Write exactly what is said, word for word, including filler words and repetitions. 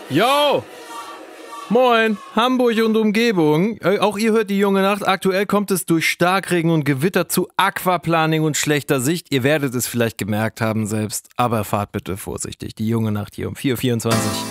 Yo! Moin, Hamburg und Umgebung. Äh, auch ihr hört die junge Nacht. Aktuell kommt es durch Starkregen und Gewitter zu Aquaplaning und schlechter Sicht. Ihr werdet es vielleicht gemerkt haben selbst, aber fahrt bitte vorsichtig. Die junge Nacht hier um vier Uhr vierundzwanzig.